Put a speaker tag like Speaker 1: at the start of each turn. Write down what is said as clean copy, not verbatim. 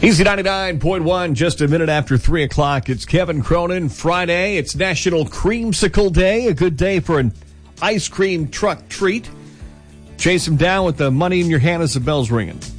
Speaker 1: Easy 99.1, just a minute after 3 o'clock. It's Kevin Cronin. Friday, it's National Creamsicle Day. A good day for an ice cream truck treat. Chase them down with the money in your hand as the bell's ringing.